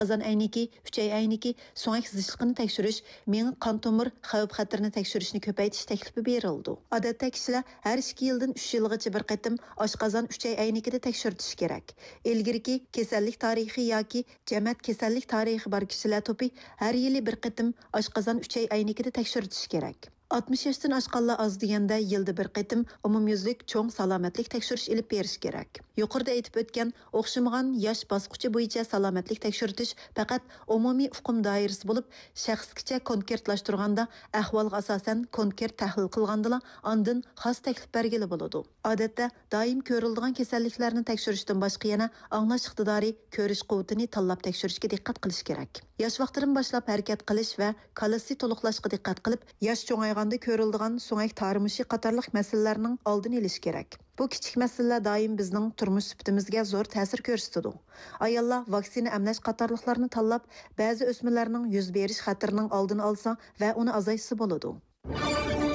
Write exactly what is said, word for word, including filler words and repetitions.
Qazan əyniki, üçey əyniki, so'ngak zichlığını tekshirish, meni qon tomir xavf xatirini tekshirishni ko'paytirish taklifi berildi. Odatda kishilar har ikki yildan uch yilgacha bir qatim oshqozon uchey əynikida tekshirtish kerak. Ilgirki kasallik tarixi yoki jamiyat kasallik tarixi bor kishilar to'pi har yili bir qatim oshqozon uchey əynikida tekshirtish kerak. altmış yoshdan oshganlar az deganda yilda bir qatim umumyuzlik cho'ng salomatlik tekshirish ilib berish kerak. Yuqorida aytib o'tgan o'xshamagan yosh bosqichi bo'yicha salomatlik tekshirtish faqat umumiy uqum doirasi bo'lib, shaxsgacha konkretlashtirganda ahvolga asosan konkret tahlil qilgandala ondan xos taklif bergili bo'ladi. Odatda doim ko'riladigan kasalliklarni tekshirishdan boshqa yana anglash iqtidori, ko'rish quvvatini tanlab tekshirishga diqqat qilish kerak. Yosh vaqtdan boshlab harakat qilish va kalisi to'liqlashga diqqat qilib, yosh cho'ngaygan ko'rildigan so'ngak tarimishi qatorliq masalalarning oldini olish kerak. Bu kichik masalalar doim bizning turmush sifatimizga zo'r ta'sir ko'rsatadi. Ayollar vaksina emlash qatorliqlarni tanlab, ba'zi o'smirlarning yuz berish xatirining oldini olsa va uni azaytsa bo'ladi.